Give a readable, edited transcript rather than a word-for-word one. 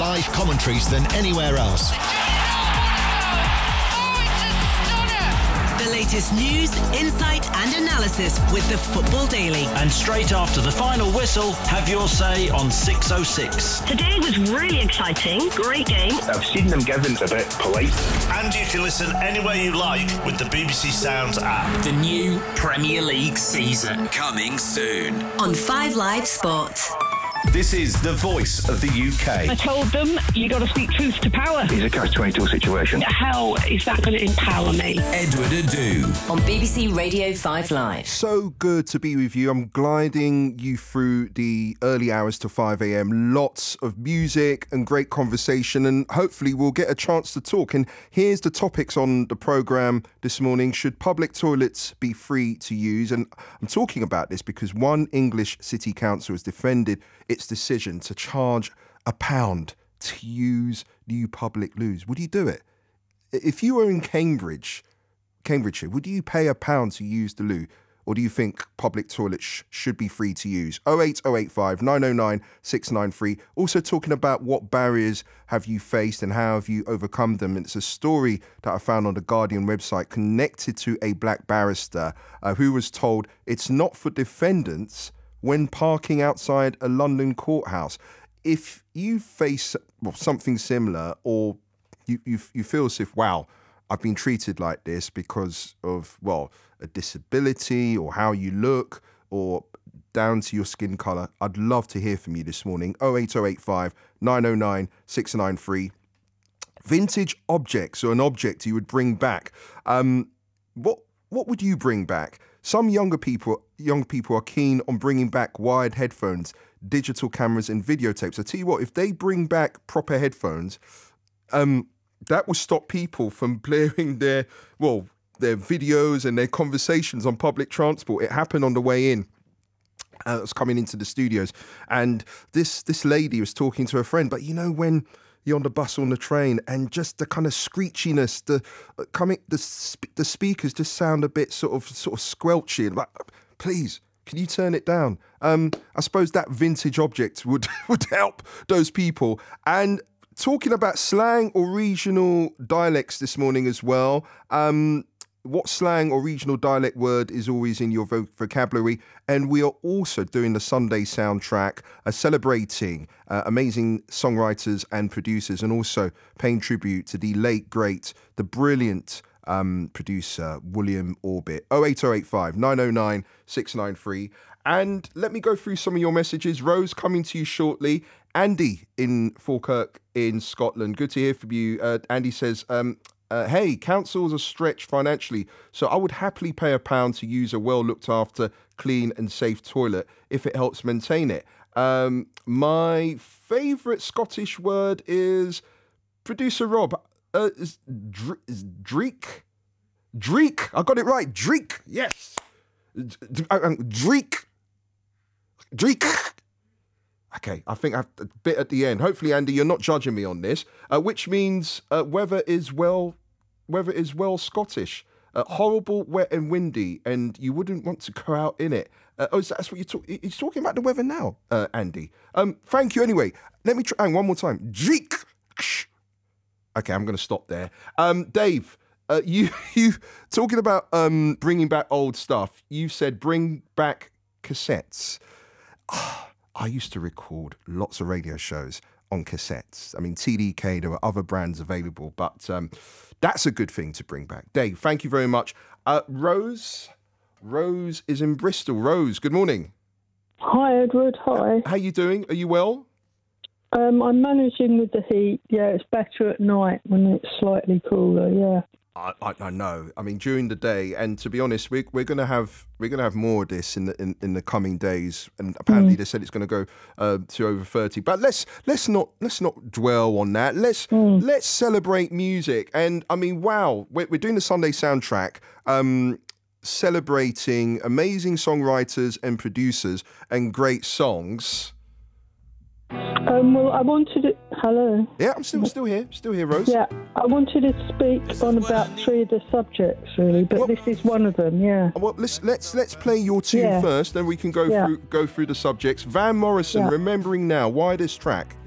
live commentaries than anywhere else. The latest news, insight and analysis with the Football Daily. And straight after the final whistle, have your say on 606. Today was really exciting. Great game. I've seen them given a bit polite. And you can listen anywhere you like with the BBC Sounds app. The new Premier League season coming soon. On 5 Live Sport. This is the voice of the UK. I told them, you got to speak truth to power. It's a catch-22 situation. How is that going to empower me? Edward Adu. On BBC Radio 5 Live. So good to be with you. I'm gliding you through the early hours to 5 a.m. Lots of music and great conversation, and hopefully we'll get a chance to talk. And here's the topics on the programme this morning. Should public toilets be free to use? And I'm talking about this because one English city council has defended its decision to charge £1 to use new public loos. Would you do it? If you were in Cambridgeshire, would you pay £1 to use the loo? Or do you think public toilets should be free to use? 08085 909 693. Also talking about what barriers have you faced and how have you overcome them. And it's a story that I found on the Guardian website connected to a black barrister who was told it's not for defendants when parking outside a London courthouse. If you face something similar, or you feel as if, wow, I've been treated like this because of, a disability or how you look or down to your skin colour, I'd love to hear from you this morning. 08085 909 693. Vintage objects, or an object you would bring back. What would you bring back? Some young people are keen on bringing back wired headphones, digital cameras and videotapes. I tell you what, if they bring back proper headphones, that will stop people from blaring their videos and their conversations on public transport. It happened on the way in. I was coming into the studios, and this lady was talking to her friend, but you know when you're on the bus or on the train, and just the kind of screechiness, the speakers just sound a bit sort of squelchy. Like, please, can you turn it down? I suppose that vintage object would help those people. And talking about slang or regional dialects this morning as well. What slang or regional dialect word is always in your vocabulary? And we are also doing the Sunday soundtrack, celebrating amazing songwriters and producers, and also paying tribute to the late, great, the brilliant producer, William Orbit. 08085 909 693. And let me go through some of your messages. Rose, coming to you shortly. Andy in Falkirk in Scotland. Good to hear from you. Andy says, hey, councils are stretched financially, so I would happily pay £1 to use a well-looked-after, clean and safe toilet if it helps maintain it. My favourite Scottish word is, producer Rob, is dreek? Dreek, I got it right, dreek, yes. Dreek. Okay, I think I have a bit at the end. Hopefully, Andy, you're not judging me on this, which means weather is well Scottish. Horrible, wet and windy, and you wouldn't want to go out in it. That's what you're talking about the weather now, Andy. Thank you anyway. Let me try one more time. Dreek. Okay, I'm going to stop there. Dave, you talking about bringing back old stuff. You said bring back cassettes. I used to record lots of radio shows on cassettes. I mean, TDK, there were other brands available, but that's a good thing to bring back. Dave, thank you very much. Rose is in Bristol. Rose, good morning. Hi, Edward. Hi. How you doing? Are you well? I'm managing with the heat. Yeah, it's better at night when it's slightly cooler. Yeah. I know. I mean, during the day, and to be honest, we're going to have more of this in the coming days. And apparently, they said it's going to go to over 30. But let's not dwell on that. Let's celebrate music. And I mean, wow, we're doing the Sunday soundtrack, celebrating amazing songwriters and producers and great songs. Well, I wanted to... Hello? Yeah, I'm still here, Rose. Yeah, I wanted to speak on about 3 of the subjects, really, but this is one of them, yeah. Well, let's play your tune first, then we can go through the subjects. Van Morrison, Remembering Now. Why this track?